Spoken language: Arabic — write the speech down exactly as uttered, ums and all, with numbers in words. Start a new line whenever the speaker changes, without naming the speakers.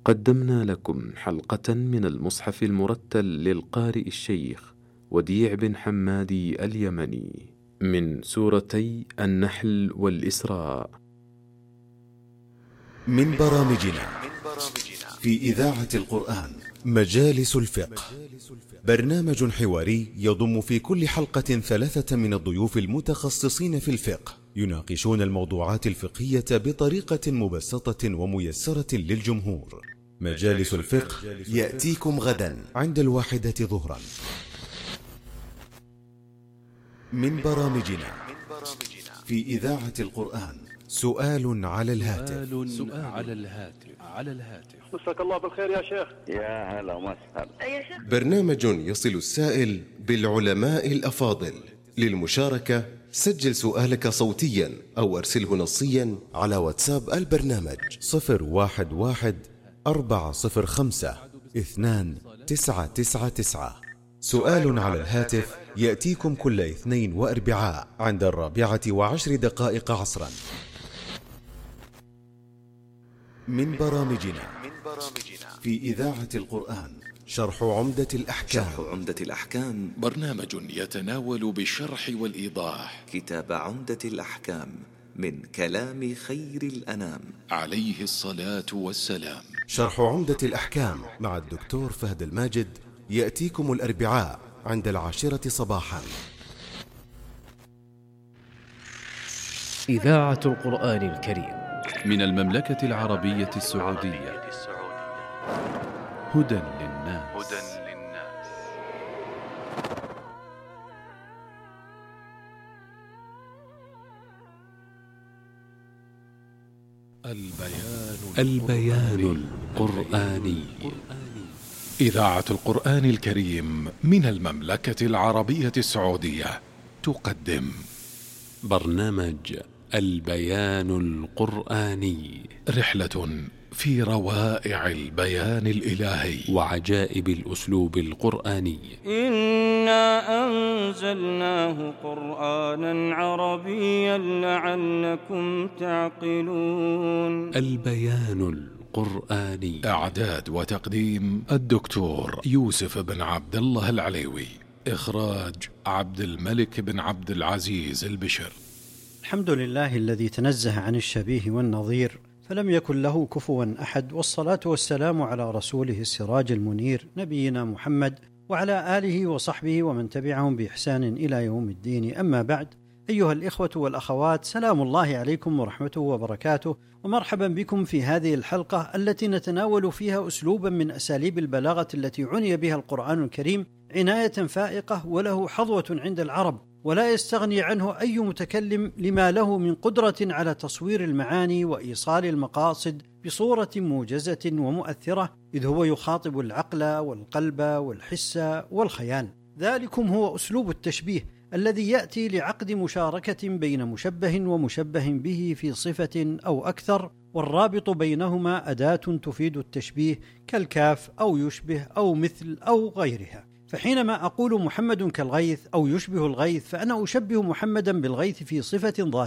قدمنا لكم حلقة من المصحف المرتل للقارئ الشيخ وديع بن حمادي اليمني من سورتي النحل والإسراء.
من برامجنا في إذاعة القرآن مجالس الفقه، برنامج حواري يضم في كل حلقة ثلاثة من الضيوف المتخصصين في الفقه يناقشون الموضوعات الفقهية بطريقة مبسطة وميسرة للجمهور. مجالس الفقه يأتيكم غدا عند الواحدة ظهرا. من برامجنا في إذاعة القرآن سؤال على الهاتف.
سؤال على الهاتف على الهاتف
مساك الله بالخير يا شيخ.
يا هلا وسهلا
يا شيخ.
برنامج يصل السائل بالعلماء الأفاضل. للمشاركة سجل سؤالك صوتيا أو أرسله نصيا على واتساب البرنامج
صفر واحد واحد أربعة صفر خمسة اثنان تسعة تسعة تسعة. سؤال على الهاتف يأتيكم كل اثنين وأربعاء عند الرابعة وعشر دقائق عصرا. من برامجنا في إذاعة القرآن شرح عمدة الأحكام.
شرح عمدة الأحكام
برنامج يتناول بالشرح والإيضاح
كتاب عمدة الأحكام من كلام خير الأنام
عليه الصلاة والسلام.
شرح عمدة الأحكام مع الدكتور فهد الماجد يأتيكم الأربعاء عند العاشرة صباحا.
إذاعة القرآن الكريم
من المملكة العربية السعودية. هدى للناس. البيان
البيان القرآني.
إذاعة القرآن الكريم من المملكة العربية السعودية تقدم
برنامج البيان القرآني،
رحلة في روائع البيان الإلهي
وعجائب الأسلوب القرآني.
إنا أنزلناه قرآنا عربيا لعلكم تعقلون.
البيان القرآني.
إعداد وتقديم الدكتور يوسف بن عبد الله العليوي. إخراج عبد الملك بن عبد العزيز البشر.
الحمد لله الذي تنزه عن الشبيه والنظير فلم يكن له كفوا أحد، والصلاة والسلام على رسوله السراج المنير نبينا محمد وعلى آله وصحبه ومن تبعهم بإحسان إلى يوم الدين. أما بعد، أيها الإخوة والأخوات، سلام الله عليكم ورحمته وبركاته، ومرحبا بكم في هذه الحلقة التي نتناول فيها أسلوبا من أساليب البلاغة التي عني بها القرآن الكريم عناية فائقة وله حظوة عند العرب، ولا يستغني عنه أي متكلم لما له من قدرة على تصوير المعاني وإيصال المقاصد بصورة موجزة ومؤثرة، إذ هو يخاطب العقل والقلب والحس والخيال. ذلكم هو أسلوب التشبيه الذي يأتي لعقد مشاركة بين مشبه ومشبه به في صفة أو أكثر، والرابط بينهما أداة تفيد التشبيه كالكاف أو يشبه أو مثل أو غيرها. فحينما أقول محمد كالغيث أو يشبه الغيث، فأنا أشبه محمدا بالغيث في صفة ظاهرة